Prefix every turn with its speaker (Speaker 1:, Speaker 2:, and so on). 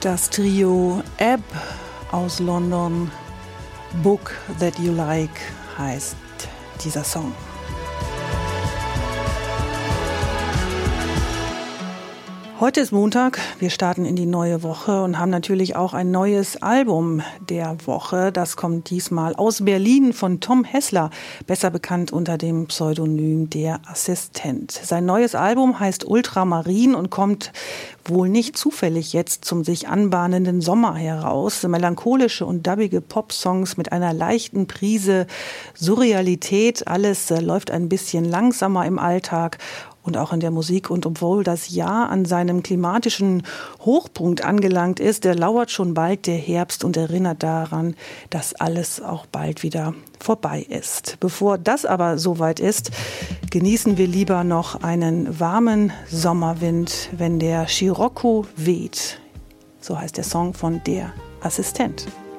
Speaker 1: Das Trio Ebb aus London, Book That You Like heißt dieser Song. Heute ist Montag, wir starten in die neue Woche und haben natürlich auch ein neues Album der Woche. Das kommt diesmal aus Berlin von Tom Hessler, besser bekannt unter dem Pseudonym Der Assistent. Sein neues Album heißt Ultramarin und kommt wohl nicht zufällig jetzt zum sich anbahnenden Sommer heraus. Melancholische und dubbige Popsongs mit einer leichten Prise Surrealität. Alles läuft ein bisschen langsamer im Alltag und auch in der Musik. Und obwohl das Jahr an seinem klimatischen Hochpunkt angelangt ist, lauert schon bald der Herbst und erinnert daran, dass alles auch bald wieder vorbei ist. Bevor das aber soweit ist, genießen wir lieber noch einen warmen Sommerwind, wenn der Scirocco weht. So heißt der Song von Der Assistent.